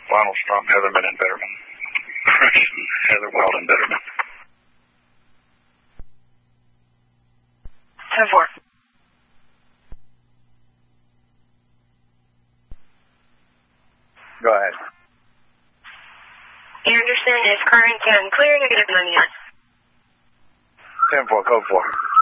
Lionel Strom, Heatherman, and Betterman. Heather Wild and Betterman. 10-4. Go ahead. Anderson is current and clear, negative 99. 10-4, code 4.